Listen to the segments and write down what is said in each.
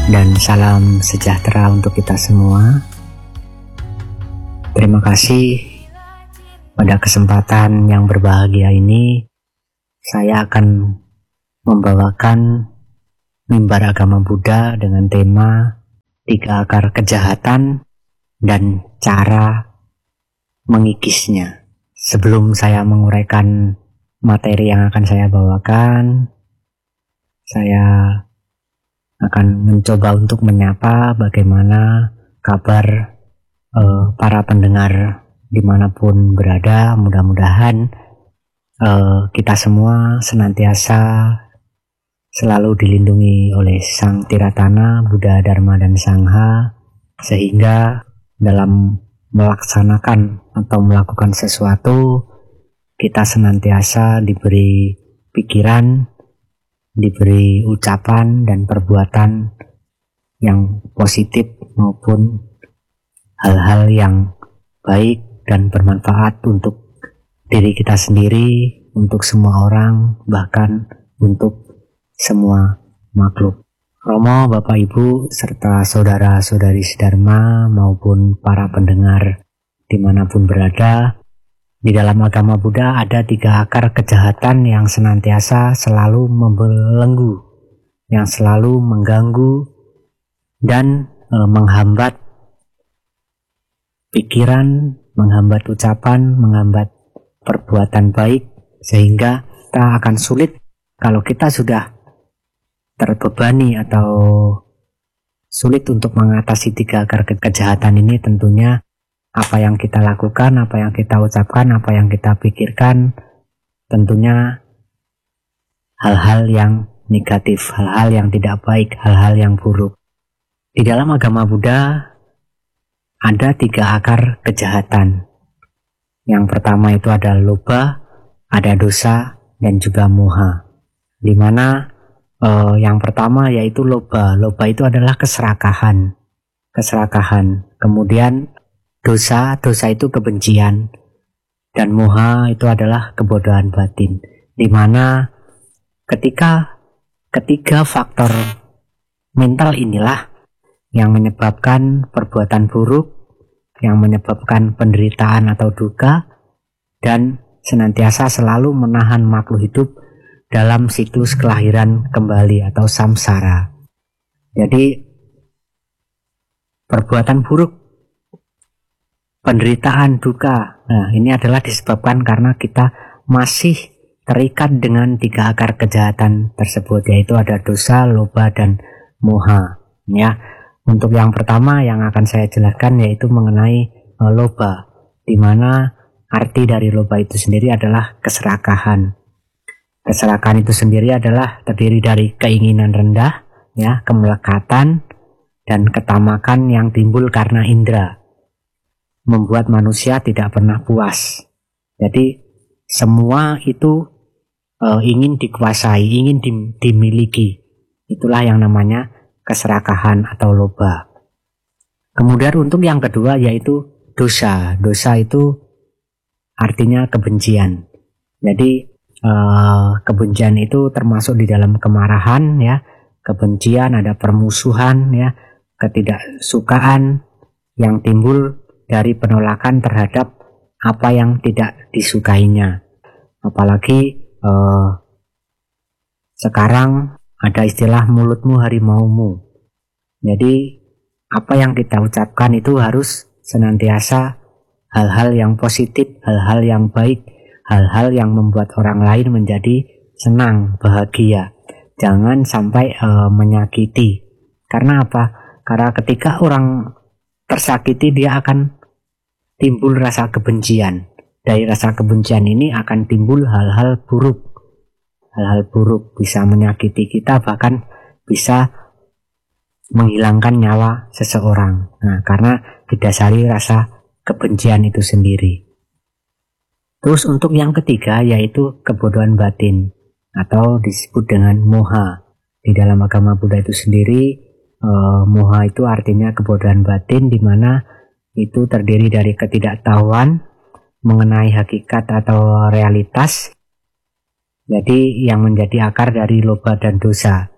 dan salam sejahtera untuk kita semua. Terima kasih pada kesempatan yang berbahagia ini. Saya akan membawakan mimbar agama Buddha dengan tema 3 akar kejahatan dan cara mengikisnya. Sebelum saya menguraikan materi yang akan saya bawakan, saya akan mencoba untuk menyapa bagaimana kabar para pendengar dimanapun berada. Mudah-mudahan kita semua senantiasa selalu dilindungi oleh Sang Tiratana, Buddha, Dharma, dan Sangha, sehingga dalam melaksanakan atau melakukan sesuatu kita senantiasa diberi pikiran, diberi ucapan dan perbuatan yang positif maupun hal-hal yang baik dan bermanfaat untuk diri kita sendiri, untuk semua orang, bahkan untuk semua makhluk. Romo, Bapak Ibu, serta saudara-saudari sedharma maupun para pendengar dimanapun berada, di dalam agama Buddha ada 3 akar kejahatan yang senantiasa selalu membelenggu, yang selalu mengganggu dan menghambat pikiran, menghambat ucapan, menghambat perbuatan baik, sehingga kita akan sulit kalau kita sudah terbebani atau sulit untuk mengatasi 3 akar kejahatan ini. Tentunya apa yang kita lakukan, apa yang kita ucapkan, apa yang kita pikirkan, tentunya hal-hal yang negatif, hal-hal yang tidak baik, hal-hal yang buruk. Di dalam agama Buddha ada 3 akar kejahatan. Yang pertama itu ada loba, ada dosa, dan juga moha. Di mana yang pertama yaitu loba. Loba itu adalah keserakahan. Kemudian dosa itu kebencian, dan moha itu adalah kebodohan batin. Di mana ketiga faktor mental inilah yang menyebabkan perbuatan buruk, yang menyebabkan penderitaan atau duka, dan senantiasa selalu menahan makhluk hidup dalam siklus kelahiran kembali atau samsara. Jadi perbuatan buruk, penderitaan, duka, ini adalah disebabkan karena kita masih terikat dengan 3 akar kejahatan tersebut, yaitu ada dosa, loba, dan moha. Ya, untuk yang pertama yang akan saya jelaskan yaitu mengenai loba, di mana arti dari loba itu sendiri adalah keserakahan. Keserakahan itu sendiri adalah terdiri dari keinginan rendah, ya, kemelekatan, dan ketamakan yang timbul karena indera, membuat manusia tidak pernah puas. Jadi semua itu ingin dikuasai, ingin dimiliki. Itulah yang namanya keserakahan atau loba. Kemudian untuk yang kedua yaitu dosa. Dosa itu artinya kebencian. Jadi kebencian itu termasuk di dalam kemarahan, ya. Kebencian, ada permusuhan, ya, ketidaksukaan yang timbul dari penolakan terhadap apa yang tidak disukainya. Apalagi sekarang ada istilah mulutmu harimaumu. Jadi apa yang kita ucapkan itu harus senantiasa hal-hal yang positif, hal-hal yang baik, hal-hal yang membuat orang lain menjadi senang, bahagia. Jangan sampai menyakiti. Karena apa? Karena ketika orang tersakiti dia akan timbul rasa kebencian. Dari rasa kebencian ini akan timbul hal-hal buruk. Hal-hal buruk bisa menyakiti kita, bahkan bisa menghilangkan nyawa seseorang. Karena didasari rasa kebencian itu sendiri. Terus untuk yang ketiga yaitu kebodohan batin atau disebut dengan moha. Di dalam agama Buddha itu sendiri, moha itu artinya kebodohan batin, di mana itu terdiri dari ketidaktahuan mengenai hakikat atau realitas. Jadi yang menjadi akar dari loba dan dosa.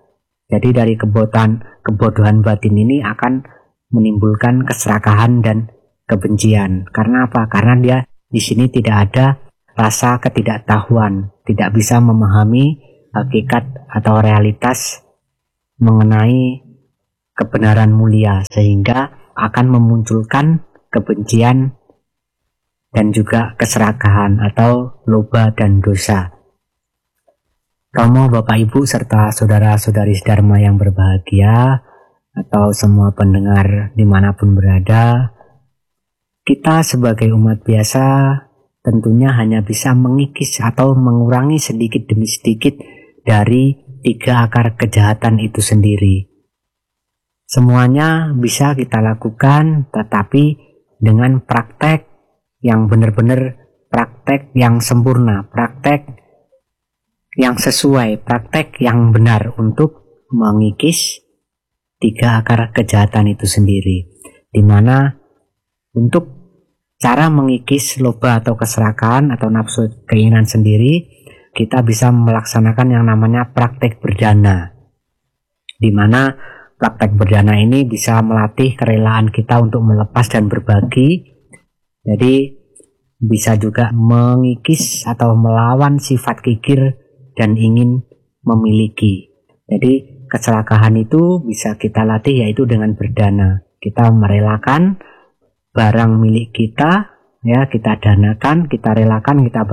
Jadi dari kebodohan batin ini akan menimbulkan keserakahan dan kebencian. Karena apa? Karena dia di sini tidak ada rasa ketidaktahuan, tidak bisa memahami hakikat atau realitas mengenai kebenaran mulia, sehingga akan memunculkan kebencian dan juga keserakahan atau loba dan dosa. Romo, Bapak Ibu serta saudara-saudari Dharma yang berbahagia, atau semua pendengar dimanapun berada, kita sebagai umat biasa tentunya hanya bisa mengikis atau mengurangi sedikit demi sedikit dari 3 akar kejahatan itu sendiri. Semuanya bisa kita lakukan, tetapi dengan praktek yang benar-benar, praktek yang sempurna, praktek yang sesuai, praktek yang benar untuk mengikis 3 akar kejahatan itu sendiri. Dimana untuk cara mengikis loba atau keserakahan atau nafsu keinginan sendiri, kita bisa melaksanakan yang namanya praktek berdana. Dimana praktek berdana ini bisa melatih kerelaan kita untuk melepas dan berbagi. Jadi bisa juga mengikis atau melawan sifat kikir dan ingin memiliki. Jadi keserakahan itu bisa kita latih yaitu dengan berdana. Kita merelakan barang milik kita, ya, kita danakan, kita relakan, kita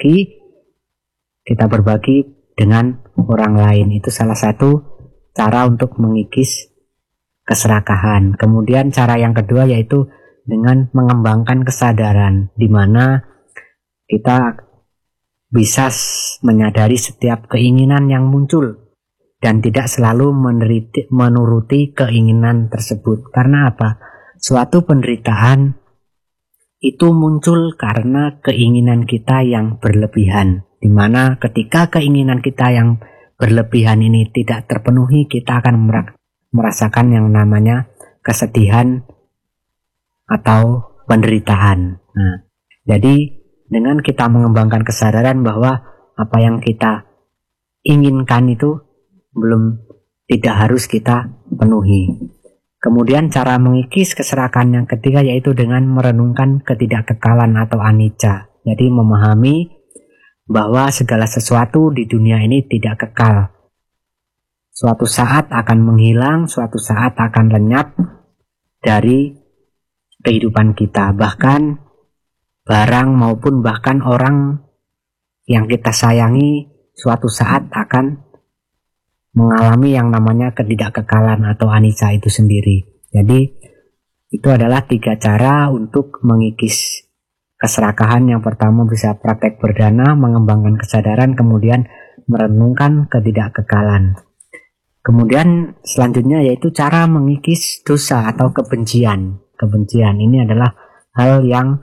berbagi dengan orang lain. Itu salah satu cara untuk mengikis keserakahan. Kemudian cara yang kedua yaitu dengan mengembangkan kesadaran, di mana kita bisa menyadari setiap keinginan yang muncul dan tidak selalu menuruti keinginan tersebut. Karena apa? Suatu penderitaan itu muncul karena keinginan kita yang berlebihan, di mana ketika keinginan kita yang berlebihan ini tidak terpenuhi, kita akan merasakan yang namanya kesedihan atau penderitaan. Nah, jadi dengan kita mengembangkan kesadaran bahwa apa yang kita inginkan itu tidak harus kita penuhi. Kemudian cara mengikis keserakahan yang ketiga yaitu dengan merenungkan ketidakkekalan atau anicca. Jadi memahami bahwa segala sesuatu di dunia ini tidak kekal. Suatu saat akan menghilang, suatu saat akan lenyap dari kehidupan kita. Bahkan barang maupun bahkan orang yang kita sayangi suatu saat akan mengalami yang namanya ketidakkekalan atau anicca itu sendiri. Jadi itu adalah 3 cara untuk mengikis keserakahan. Yang pertama bisa praktek berdana, mengembangkan kesadaran, kemudian merenungkan ketidakkekalan. Kemudian selanjutnya yaitu cara mengikis dosa atau kebencian. Kebencian ini adalah hal yang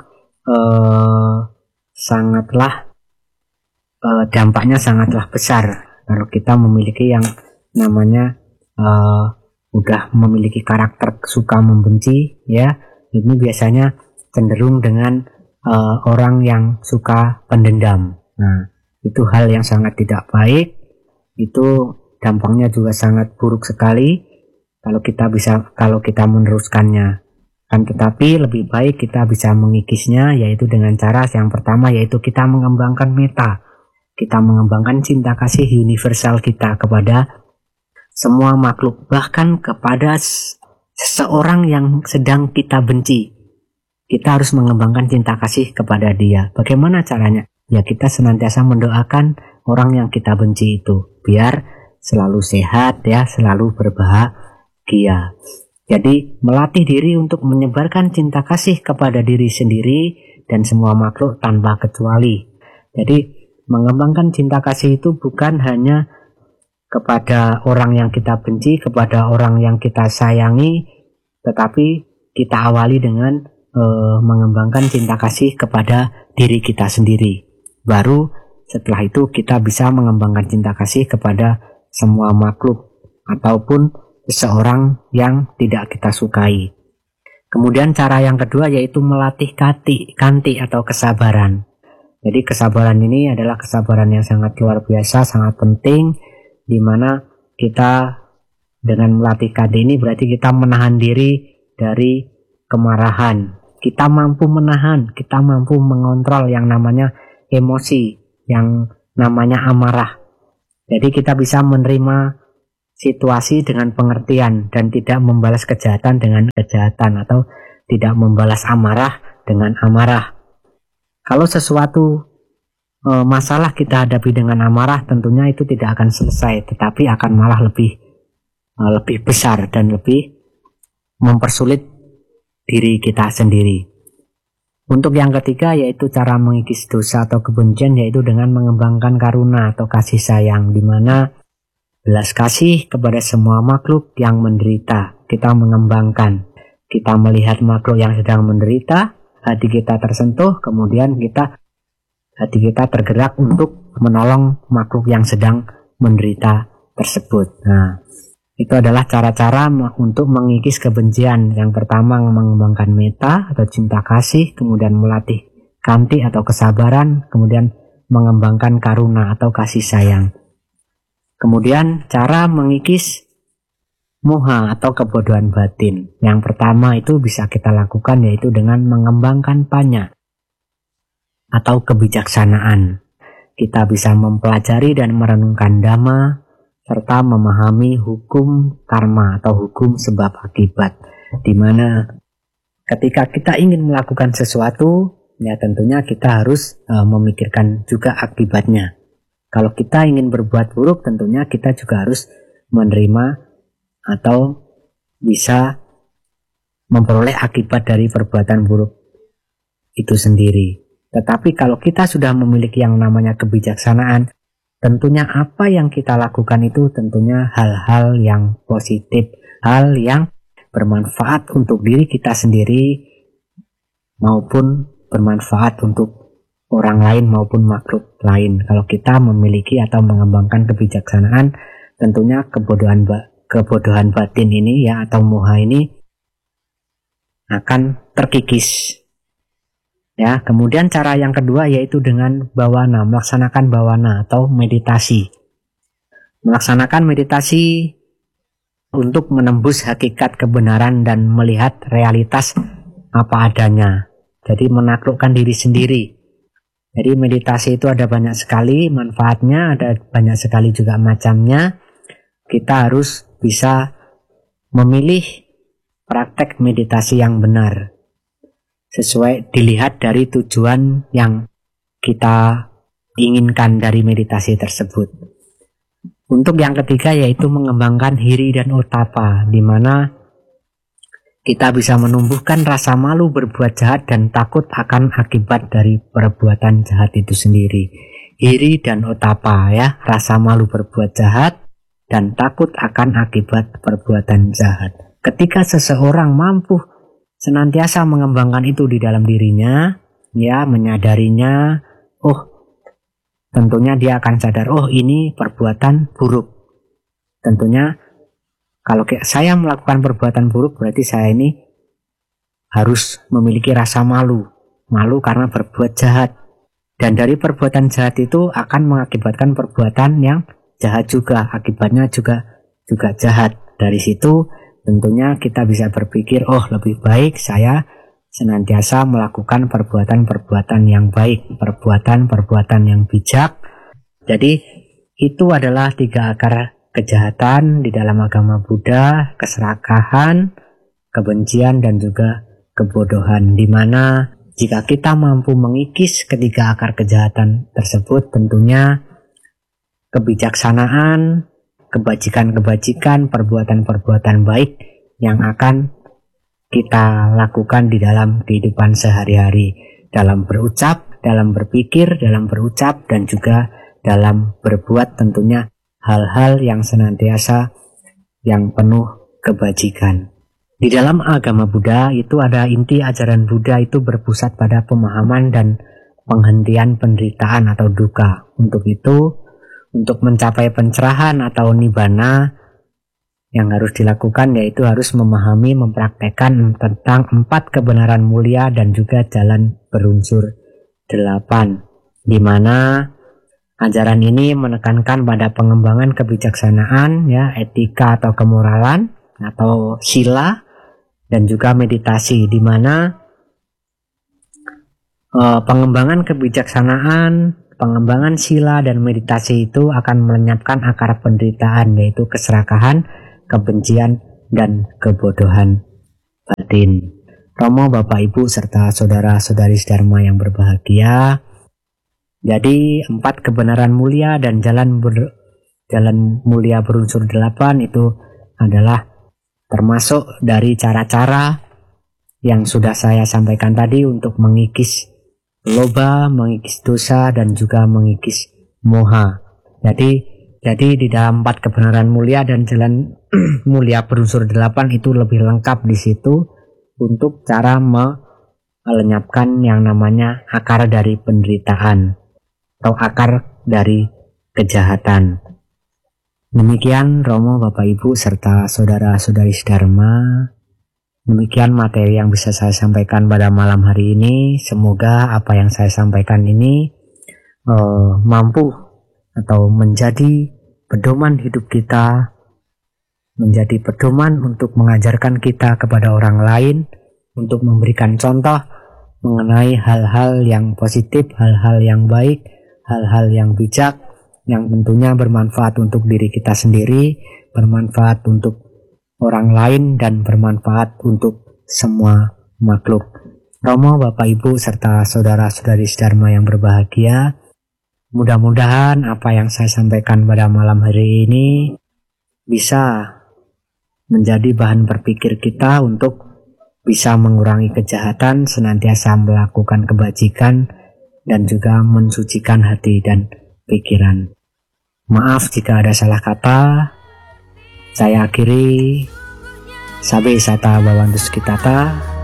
dampaknya sangatlah besar kalau kita memiliki yang namanya udah memiliki karakter suka membenci, ya. Ini biasanya cenderung dengan orang yang suka pendendam. Nah, itu hal yang sangat tidak baik. Itu dampaknya juga sangat buruk sekali kalau kita meneruskannya. Kan tetapi lebih baik kita bisa mengikisnya yaitu dengan cara yang pertama yaitu kita mengembangkan metta. Kita mengembangkan cinta kasih universal kita kepada semua makhluk, bahkan kepada seseorang yang sedang kita benci. Kita harus mengembangkan cinta kasih kepada dia. Bagaimana caranya? Ya kita senantiasa mendoakan orang yang kita benci itu biar selalu sehat, ya, selalu berbahagia. Jadi melatih diri untuk menyebarkan cinta kasih kepada diri sendiri dan semua makhluk tanpa kecuali. Jadi mengembangkan cinta kasih itu bukan hanya kepada orang yang kita benci, kepada orang yang kita sayangi, tetapi kita awali dengan mengembangkan cinta kasih kepada diri kita sendiri. Baru setelah itu kita bisa mengembangkan cinta kasih kepada semua makhluk ataupun seseorang yang tidak kita sukai. Kemudian cara yang kedua yaitu melatih kanti atau kesabaran. Jadi kesabaran ini adalah kesabaran yang sangat luar biasa, sangat penting, di mana kita Dengan melatih kanti ini berarti kita menahan diri dari kemarahan. Kita mampu menahan, kita mampu mengontrol yang namanya emosi, yang namanya amarah. Jadi kita bisa menerima situasi dengan pengertian dan tidak membalas kejahatan dengan kejahatan, atau tidak membalas amarah dengan amarah. Kalau sesuatu masalah kita hadapi dengan amarah, tentunya itu tidak akan selesai, tetapi akan malah lebih besar dan lebih mempersulit diri kita sendiri. Untuk yang ketiga yaitu cara mengikis dosa atau kebencian, yaitu dengan mengembangkan karuna atau kasih sayang, di mana belas kasih kepada semua makhluk yang menderita. Kita mengembangkan, kita melihat makhluk yang sedang menderita, hati kita tersentuh, kemudian hati kita tergerak untuk menolong makhluk yang sedang menderita tersebut. Nah, itu adalah cara-cara untuk mengikis kebencian. Yang pertama mengembangkan metta atau cinta kasih, kemudian melatih kanti atau kesabaran, kemudian mengembangkan karuna atau kasih sayang. Kemudian cara mengikis moha atau kebodohan batin. Yang pertama itu bisa kita lakukan yaitu dengan mengembangkan panya atau kebijaksanaan. Kita bisa mempelajari dan merenungkan dhamma, serta memahami hukum karma atau hukum sebab akibat, di mana ketika kita ingin melakukan sesuatu, ya tentunya kita harus memikirkan juga akibatnya. Kalau kita ingin berbuat buruk, tentunya kita juga harus menerima atau bisa memperoleh akibat dari perbuatan buruk itu sendiri. Tetapi kalau kita sudah memiliki yang namanya kebijaksanaan, tentunya apa yang kita lakukan itu tentunya hal-hal yang positif, hal yang bermanfaat untuk diri kita sendiri maupun bermanfaat untuk orang lain maupun makhluk lain. Kalau kita memiliki atau mengembangkan kebijaksanaan, tentunya kebodohan batin ini ya atau moha ini akan terkikis. Ya, kemudian cara yang kedua yaitu dengan bawana, melaksanakan bawana atau meditasi. Melaksanakan meditasi untuk menembus hakikat kebenaran dan melihat realitas apa adanya. Jadi menaklukkan diri sendiri. Jadi meditasi itu ada banyak sekali manfaatnya, ada banyak sekali juga macamnya. Kita harus bisa memilih praktek meditasi yang benar, sesuai dilihat dari tujuan yang kita inginkan dari meditasi tersebut. Untuk yang ketiga yaitu mengembangkan hiri dan otapa, di mana kita bisa menumbuhkan rasa malu berbuat jahat dan takut akan akibat dari perbuatan jahat itu sendiri. Hiri dan otapa ya, rasa malu berbuat jahat dan takut akan akibat perbuatan jahat. Ketika seseorang mampu senantiasa mengembangkan itu di dalam dirinya, ya menyadarinya, tentunya dia akan sadar, ini perbuatan buruk. Tentunya kalau saya melakukan perbuatan buruk berarti saya ini harus memiliki rasa malu karena berbuat jahat. Dan dari perbuatan jahat itu akan mengakibatkan perbuatan yang jahat juga, akibatnya juga jahat. Dari situ tentunya kita bisa berpikir, lebih baik saya senantiasa melakukan perbuatan-perbuatan yang baik, perbuatan-perbuatan yang bijak. Jadi itu adalah 3 akar kejahatan di dalam agama Buddha: keserakahan, kebencian, dan juga kebodohan. Di mana jika kita mampu mengikis ketiga akar kejahatan tersebut, tentunya kebijaksanaan, kebajikan-kebajikan, perbuatan-perbuatan baik yang akan kita lakukan di dalam kehidupan sehari-hari, dalam berucap, dalam berpikir, dalam berucap, dan juga dalam berbuat, tentunya hal-hal yang senantiasa yang penuh kebajikan. Di dalam agama Buddha itu ada inti ajaran Buddha itu berpusat pada pemahaman dan penghentian penderitaan atau duka. Untuk itu, untuk mencapai pencerahan atau nibbana, yang harus dilakukan yaitu harus memahami, mempraktekkan tentang 4 kebenaran mulia dan juga jalan berunsur 8, di mana Ajaran ini menekankan pada pengembangan kebijaksanaan, ya, etika atau kemoralan atau sila, dan juga meditasi, di mana pengembangan kebijaksanaan, pengembangan sila dan meditasi itu akan melenyapkan akar penderitaan, yaitu keserakahan, kebencian, dan kebodohan batin. Romo, Bapak, Ibu, serta saudara-saudari Dharma yang berbahagia, jadi 4 kebenaran mulia dan jalan mulia berunsur 8 itu adalah termasuk dari cara-cara yang sudah saya sampaikan tadi untuk mengikis loba, mengikis dosa, dan juga mengikis moha. Jadi di dalam 4 kebenaran mulia dan jalan mulia berunsur 8 itu lebih lengkap di situ untuk cara melenyapkan yang namanya akar dari penderitaan atau akar dari kejahatan. Demikian Romo, Bapak, Ibu, serta saudara-saudari Dharma. Demikian materi yang bisa saya sampaikan pada malam hari ini. Semoga apa yang saya sampaikan ini mampu atau menjadi pedoman hidup kita, menjadi pedoman untuk mengajarkan kita kepada orang lain, untuk memberikan contoh mengenai hal-hal yang positif, hal-hal yang baik, hal-hal yang bijak, yang tentunya bermanfaat untuk diri kita sendiri, bermanfaat untuk orang lain, dan bermanfaat untuk semua makhluk. Romo, Bapak, Ibu, serta saudara-saudari Dharma yang berbahagia, mudah-mudahan apa yang saya sampaikan pada malam hari ini bisa menjadi bahan berpikir kita untuk bisa mengurangi kejahatan, senantiasa melakukan kebajikan, dan juga mensucikan hati dan pikiran. Maaf jika ada salah kata. Saya akhiri. Sabe sata bawantus kitata.